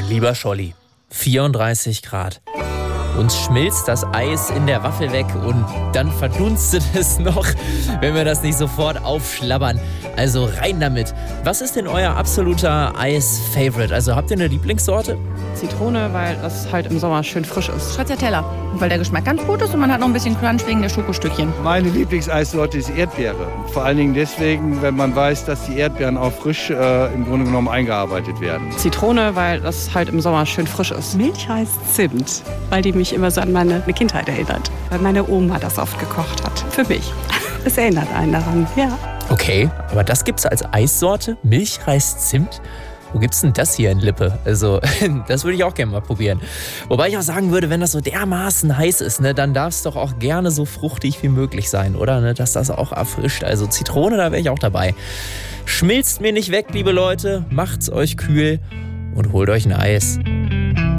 Lieber Scholli, 34 Grad. Uns schmilzt das Eis in der Waffel weg und dann verdunstet es noch, wenn wir das nicht sofort aufschlabbern. Also rein damit. Was ist denn euer absoluter Eis-Favorite? Also habt ihr eine Lieblingssorte? Zitrone, weil das halt im Sommer schön frisch ist. Stracciatella, weil der Geschmack ganz gut ist und man hat noch ein bisschen Crunch wegen der Schokostückchen. Meine Lieblingseissorte ist Erdbeere. Vor allen Dingen deswegen, wenn man weiß, dass die Erdbeeren auch frisch im Grunde genommen eingearbeitet werden. Zitrone, weil das halt im Sommer schön frisch ist. Milchreis Zimt, weil die mich immer so an meine Kindheit erinnert. Weil meine Oma das oft gekocht hat. Für mich. Es erinnert einen daran, ja. Okay, aber das gibt's als Eissorte? Milchreis Zimt? Wo gibt's denn das hier in Lippe? Also, das würde ich auch gerne mal probieren. Wobei ich auch sagen würde, wenn das so dermaßen heiß ist, ne, dann darf es doch auch gerne so fruchtig wie möglich sein, oder? Ne, dass das auch erfrischt. Also Zitrone, da wäre ich auch dabei. Schmilzt mir nicht weg, liebe Leute. Macht's euch kühl und holt euch ein Eis.